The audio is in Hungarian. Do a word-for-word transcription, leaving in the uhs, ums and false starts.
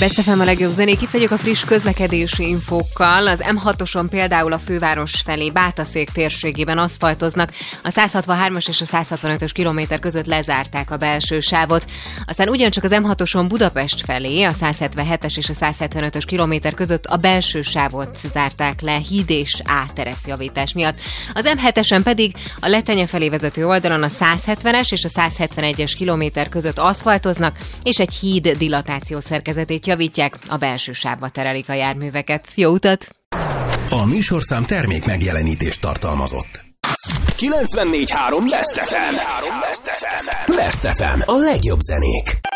Best ef em a legjobb zenék, itt vagyok a friss közlekedési infókkal. Az em hatoson például a főváros felé Bátaszék térségében aszfaltoznak, a száz hatvanhármas és a száz hatvanötös kilométer között lezárták a belső sávot. Aztán ugyancsak az em hatoson Budapest felé, a száz hetvenhetes és a száz hetvenötös kilométer között a belső sávot zárták le híd és áttereszjavítás miatt. Az em hetesen pedig a Letenye felé vezető oldalon a száz hetvenes és a száz hetvenegyes kilométer között aszfaltoznak, és egy híd dilatáció szerkezetét javítják, a belső sávba terelik a járműveket. Jó utat! A műsorszám termék megjelenítést tartalmazott. kilencvennégy három Best ef em. Best ef em. A legjobb zenék.